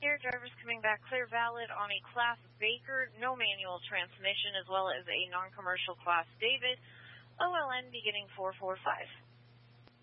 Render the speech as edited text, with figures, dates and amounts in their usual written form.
here. Drivers coming back clear, valid on a Class Baker, no manual transmission, as well as a non-commercial Class David, OLN beginning 445.